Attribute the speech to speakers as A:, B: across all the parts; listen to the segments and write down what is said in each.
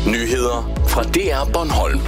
A: Nyheder fra DR Bornholm.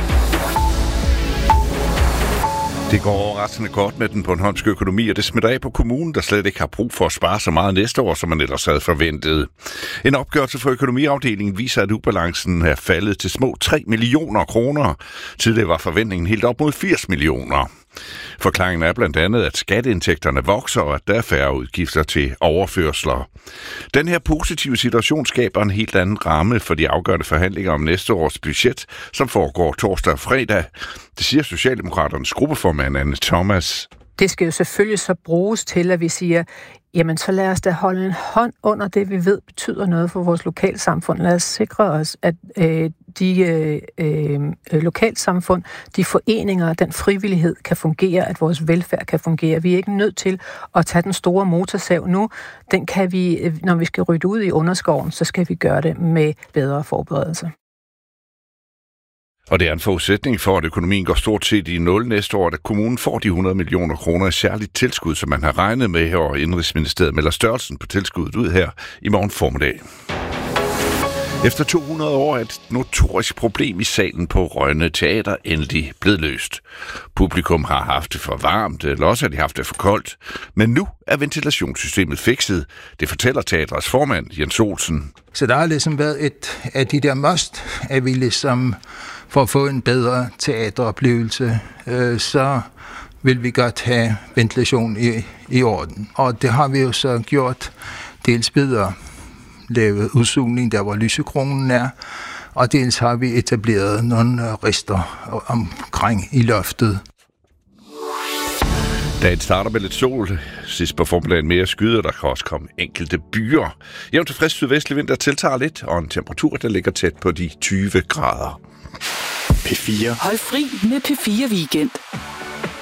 B: Det går overraskende godt med den bornholmske økonomi, og det smitter af på kommunen, der slet ikke har brug for at spare så meget næste år, som man ellers havde forventet. En opgørelse fra økonomiafdelingen viser, at ubalancen er faldet til små 3 millioner kroner. Tidligere var forventningen helt op mod 80 millioner. Forklaringen er blandt andet, at skatteindtægterne vokser, og at der er færre udgifter til overførsler. Den her positive situation skaber en helt anden ramme for de afgørende forhandlinger om næste års budget, som foregår torsdag og fredag. Det siger Socialdemokraternes gruppeformand Anne Thomas.
C: Det skal jo selvfølgelig så bruges til, at vi siger, jamen så lad os da holde en hånd under det, vi ved betyder noget for vores lokalsamfund. Lad os sikre os, at de lokalsamfund, de foreninger, den frivillighed kan fungere, at vores velfærd kan fungere. Vi er ikke nødt til at tage den store motorsav nu. Den kan vi, når vi skal rydde ud i underskoven, så skal vi gøre det med bedre forberedelse.
B: Og det er en forudsætning for, at økonomien går stort set i nul næste år, at kommunen får de 100 millioner kroner i særligt tilskud, som man har regnet med, og Indenrigsministeriet melder størrelsen på tilskuddet ud her i morgen formiddag. Efter 200 år er et notorisk problem i salen på Rønne Teater endelig blevet løst. Publikum har haft det for varmt, eller også har de haft det for koldt. Men nu er ventilationssystemet fikset. Det fortæller teatrets formand, Jens Olsen.
D: Så der har ligesom været et af de der must, at vi ligesom for at få en bedre teateroplevelse, så vil vi godt have ventilation i orden. Og det har vi jo så gjort dels bedre. Lavet udsugning, der hvor lysekronen er, og dels har vi etableret nogle rister omkring i loftet.
B: Dagen starter med lidt sol. Sidst på formiddagen mere skyder, der kan også komme enkelte byer. Jævnt til frisk sydvestlig vind, der tiltager lidt, og en temperatur, der ligger tæt på de 20 grader.
A: P4.
E: Hold fri med P4 Weekend.